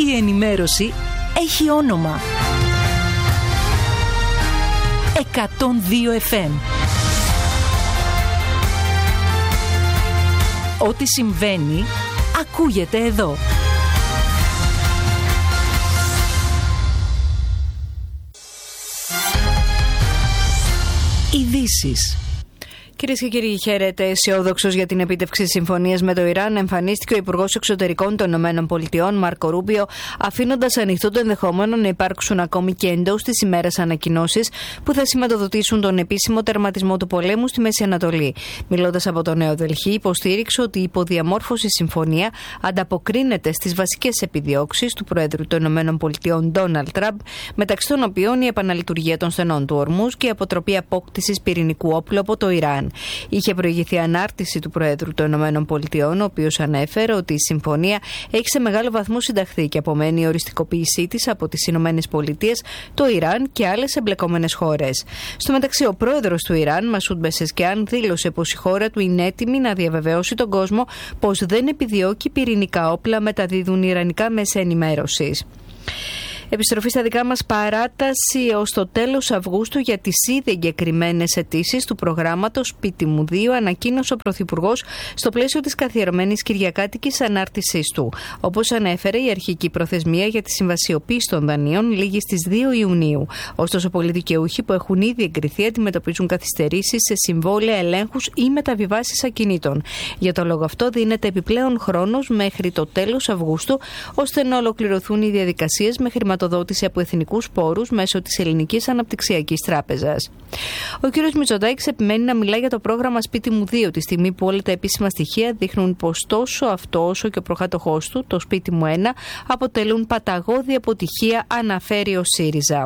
Η ενημέρωση έχει όνομα. 102 FM. Ό,τι συμβαίνει, ακούγεται εδώ. Ειδήσεις. Κυρίες και κύριοι, χαίρετε. Αισιόδοξος για την επίτευξη συμφωνίας με το Ιράν, εμφανίστηκε ο Υπουργός Εξωτερικών των ΗΠΑ, Μάρκο Ρούμπιο, αφήνοντας ανοιχτό το ενδεχόμενο να υπάρξουν ακόμη και εντός της ημέρας ανακοινώσεις που θα σηματοδοτήσουν τον επίσημο τερματισμό του πολέμου στη Μέση Ανατολή. Μιλώντας από το Νέο Δελχή, υποστήριξε ότι η υποδιαμόρφωση συμφωνία ανταποκρίνεται στις βασικές επιδιώξεις του Προέδρου των ΗΠΑ, Ντόναλντ Τραμπ, μεταξύ των οποίων η επαναλειτουργία των στενών του Ορμούζ και η αποτροπή απόκτησης πυρηνικού όπλου από το Ιράν. Είχε προηγηθεί ανάρτηση του Προέδρου των ΗΠΑ, ο οποίος ανέφερε ότι η συμφωνία έχει σε μεγάλο βαθμό συνταχθεί και απομένει η οριστικοποίησή της από τις ΗΠΑ, το Ιράν και άλλες εμπλεκόμενες χώρες. Στο μεταξύ, ο πρόεδρος του Ιράν, Μασούντ Πεζεσκιάν, δήλωσε πως η χώρα του είναι έτοιμη να διαβεβαιώσει τον κόσμο πως δεν επιδιώκει πυρηνικά όπλα, μεταδίδουν ιρανικά μέσα ενημέρωσης. Επιστροφή στα δικά μας, παράταση ως το τέλος Αυγούστου για τις ήδη εγκεκριμένες αιτήσεις του προγράμματος Σπίτι μου 2, ανακοίνωσε ο Πρωθυπουργός στο πλαίσιο της καθιερωμένης κυριακάτικης ανάρτησής του. Όπως ανέφερε, η αρχική προθεσμία για τη συμβασιοποίηση των δανείων λήγει στις 2 Ιουνίου. Ωστόσο, πολλοί δικαιούχοι που έχουν ήδη εγκριθεί αντιμετωπίζουν καθυστερήσεις σε συμβόλαια, ελέγχους ή μεταβιβάσεις ακινήτων. Για το λόγο αυτό, δίνεται επιπλέον χρόνος μέχρι το τέλος Αυγούστου, ώστε να ολοκληρωθούν οι διαδικασίες με χρηματοδότηση από εθνικούς πόρους μέσω της Ελληνικής Αναπτυξιακής Τράπεζας. Ο κ. Μητσοτάκης επιμένει να μιλά για το πρόγραμμα Σπίτι μου 2, τη στιγμή που όλα τα επίσημα στοιχεία δείχνουν πως τόσο αυτό όσο και ο προκάτοχός του, το Σπίτι μου 1, αποτελούν παταγώδη αποτυχία, αναφέρει ο ΣΥΡΙΖΑ.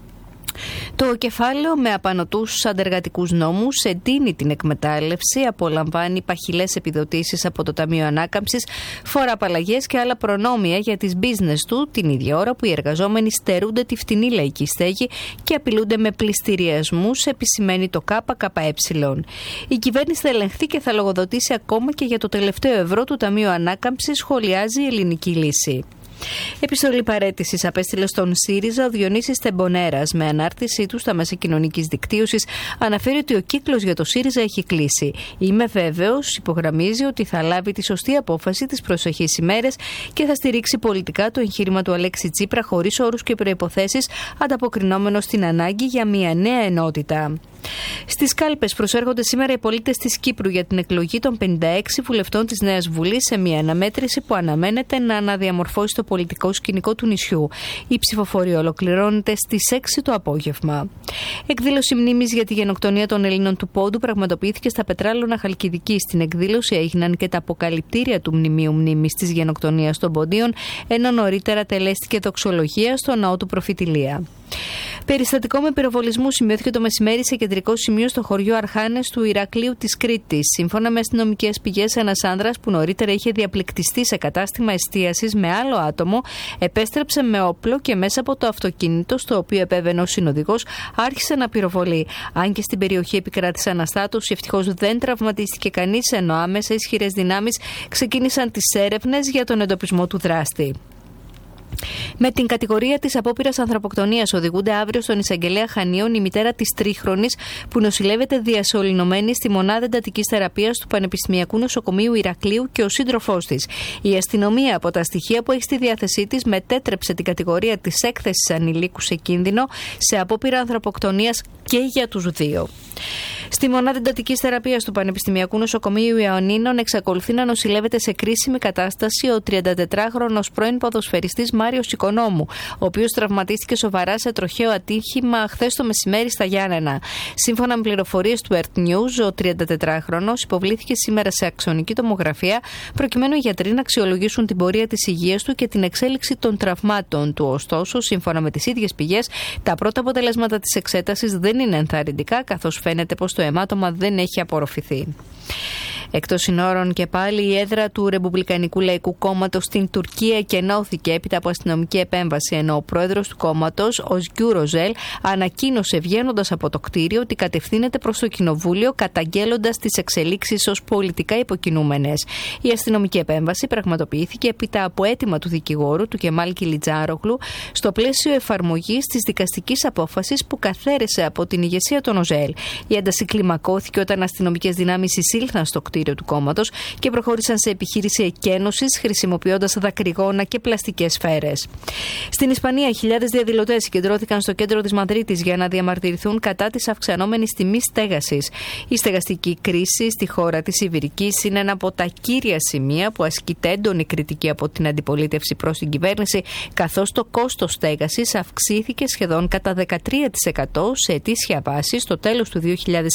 Το κεφάλαιο με απανωτούς αντεργατικούς νόμους εντείνει την εκμετάλλευση, απολαμβάνει παχυλές επιδοτήσεις από το Ταμείο Ανάκαμψης, φοροαπαλλαγές και άλλα προνόμια για τις business του, την ίδια ώρα που οι εργαζόμενοι στερούνται τη φτηνή λαϊκή στέγη και απειλούνται με πληστηριασμούς, επισημαίνει το ΚΚΕ. Η κυβέρνηση θα ελεγχθεί και θα λογοδοτήσει ακόμα και για το τελευταίο ευρώ του Ταμείου Ανάκαμψης, σχολιάζει η Ελληνική Λύση. Επιστολή παραίτησης απέστειλε στον ΣΥΡΙΖΑ ο Διονύσης Τεμπονέρας. Με ανάρτησή του στα μέσα κοινωνικής δικτύωσης αναφέρει ότι ο κύκλος για το ΣΥΡΙΖΑ έχει κλείσει. «Είμαι βέβαιος», υπογραμμίζει, «ότι θα λάβει τη σωστή απόφαση τις προσεχείς ημέρες και θα στηρίξει πολιτικά το εγχείρημα του Αλέξη Τσίπρα χωρίς όρους και προϋποθέσεις, ανταποκρινόμενο στην ανάγκη για μια νέα ενότητα». Στις κάλπες προσέρχονται σήμερα οι πολίτες της Κύπρου για την εκλογή των 56 βουλευτών της Νέας Βουλής σε μια αναμέτρηση που αναμένεται να αναδιαμορφώσει το πολιτικό σκηνικό του νησιού. Η ψηφοφορία ολοκληρώνεται στις 6 το απόγευμα. Εκδήλωση μνήμης για τη γενοκτονία των Ελλήνων του Πόντου πραγματοποιήθηκε στα Πετράλωνα Χαλκιδική. Στην εκδήλωση έγιναν και τα αποκαλυπτήρια του μνημείου μνήμης της γενοκτονίας των Ποντίων, ενώ νωρίτερα τελέστηκε δοξολογία στο ναό του Προφητηλία. Περιστατικό με πυροβολισμού σημειώθηκε το μεσημέρι σε κεντρικό σημείο στο χωριό Αρχάνες του Ηρακλείου της Κρήτης. Σύμφωνα με αστυνομικές πηγές, ένας άνδρας που νωρίτερα είχε διαπληκτιστεί σε κατάστημα εστίασης με άλλο άτομο επέστρεψε με όπλο και μέσα από το αυτοκίνητο, στο οποίο επέβαινε ο συνοδηγός, άρχισε να πυροβολεί. Αν και στην περιοχή επικράτησε αναστάτωση, ευτυχώς δεν τραυματίστηκε κανείς, ενώ άμεσα ισχυρές δυνάμεις ξεκίνησαν τις έρευνες για τον εντοπισμό του δράστη. Με την κατηγορία της απόπειρας ανθρωποκτονίας οδηγούνται αύριο στον εισαγγελέα Χανίων η μητέρα της τρίχρονης που νοσηλεύεται διασωληνωμένη στη μονάδα εντατικής θεραπείας του Πανεπιστημιακού Νοσοκομείου Ηρακλείου και ο σύντροφός της. Η αστυνομία, από τα στοιχεία που έχει στη διάθεσή της, μετέτρεψε την κατηγορία της έκθεσης ανηλίκου σε κίνδυνο σε απόπειρα ανθρωποκτονίας και για τους δύο. Στη μονάδα εντατικής θεραπείας του Πανεπιστημιακού Νοσοκομείου Ιωαννίνων εξακολουθεί να νοσηλεύεται σε κρίσιμη κατάσταση ο 34χρονος πρώην ποδοσφαιριστής Μάριος Οικονόμου, ο οποίος τραυματίστηκε σοβαρά σε τροχαίο ατύχημα χθες το μεσημέρι στα Γιάννενα. Σύμφωνα με πληροφορίες του Earth News, ο 34χρονος υποβλήθηκε σήμερα σε αξονική τομογραφία, προκειμένου οι γιατροί να αξιολογήσουν την πορεία της υγείας του και την εξέλιξη των τραυμάτων του. Ωστόσο, σύμφωνα με τις ίδιες πηγές, τα πρώτα αποτελέσματα της εξέτασης δεν είναι ενθαρρυντικά, καθώς φαίνεται πως το αιμάτωμα δεν έχει απορροφηθεί. Εκτός συνόρων και πάλι, η έδρα του Ρεπουμπλικανικού Λαϊκού Κόμματος στην Τουρκία εκενώθηκε έπειτα από αστυνομική επέμβαση, ενώ ο πρόεδρος του κόμματος, ο Özgür Özel, ανακοίνωσε βγαίνοντας από το κτίριο ότι κατευθύνεται προς το κοινοβούλιο, καταγγέλλοντας τις εξελίξεις ως πολιτικά υποκινούμενες. Η αστυνομική επέμβαση πραγματοποιήθηκε έπειτα από αίτημα του δικηγόρου, του Κεμάλ Κιλιτζάρογλου, στο πλαίσιο εφαρμογής της δικαστικής απόφασης που καθαίρεσε από την ηγεσία των Özel. Η ένταση κλιμακώθηκε όταν αστυνομικές δυνάμεις εισήλθαν στο κτίριο του κόμματος και προχώρησαν σε επιχείρηση εκένωσης χρησιμοποιώντας δακρυγόνα και πλαστικές σφαίρες. Στην Ισπανία, χιλιάδες διαδηλωτές συγκεντρώθηκαν στο κέντρο της Μαδρίτης για να διαμαρτυρηθούν κατά της αυξανόμενης τιμής στέγασης. Η στεγαστική κρίση στη χώρα της Ιβηρικής είναι ένα από τα κύρια σημεία που ασκείται έντονη κριτική από την αντιπολίτευση προς την κυβέρνηση, καθώς το κόστος στέγασης αυξήθηκε σχεδόν κατά 13% σε ετήσια βάση στο τέλος του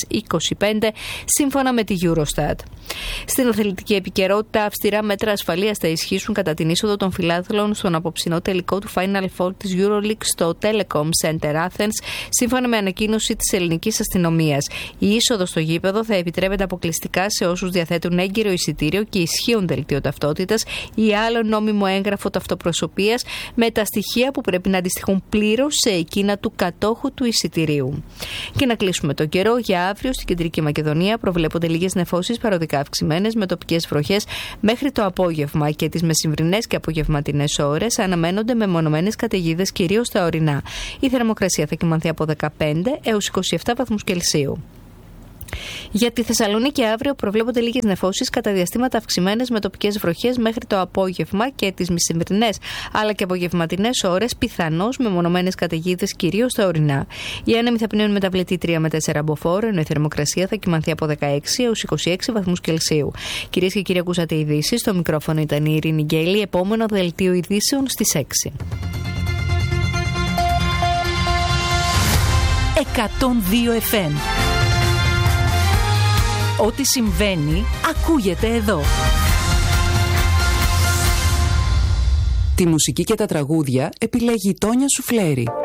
2025, σύμφωνα με τη Eurostat. Στην αθλητική επικαιρότητα, αυστηρά μέτρα ασφαλείας θα ισχύσουν κατά την είσοδο των φιλάθλων στον απόψινό τελικό του Final Four της EuroLeague στο Telecom Center Athens, σύμφωνα με ανακοίνωση της ελληνικής αστυνομίας. Η είσοδος στο γήπεδο θα επιτρέπεται αποκλειστικά σε όσους διαθέτουν έγκυρο εισιτήριο και ισχύον δελτίο ταυτότητας ή άλλο νόμιμο έγγραφο ταυτοπροσωπείας, με τα στοιχεία που πρέπει να αντιστοιχούν πλήρως σε εκείνα του κατόχου του εισιτηρίου. Και να κλείσουμε τον καιρό. Για αύριο στην Κεντρική Μακεδονία προβλέπονται λίγες νεφώσεις παροδικά αυξημένες με τοπικές βροχές μέχρι το απόγευμα, και τις μεσημβρινές και απογευματινές ώρες αναμένονται μεμονωμένες καταιγίδες κυρίως στα ορεινά. Η θερμοκρασία θα κυμανθεί από 15 έως 27 βαθμούς Κελσίου. Για τη Θεσσαλονίκη αύριο προβλέπονται λίγες νεφώσεις κατά διαστήματα αυξημένες με τοπικές βροχές μέχρι το απόγευμα, και τις μεσημβρινές αλλά και απογευματινές ώρες πιθανώς μεμονωμένες καταιγίδες κυρίως στα ορεινά. Οι άνεμοι θα πνέουν μεταβλητή 3 με 4 μποφόρ, ενώ η θερμοκρασία θα κυμανθεί από 16 έως 26 βαθμούς Κελσίου. Κυρίες και κύριοι, ακούσατε ειδήσεις. Στο μικρόφωνο ήταν η Ειρήνη Γκέλη. Επόμενο δελτίο ειδήσεων στις 6. 102 FM. Ό,τι συμβαίνει, ακούγεται εδώ. Τη μουσική και τα τραγούδια επιλέγει η Τόνια Σουφλέρη.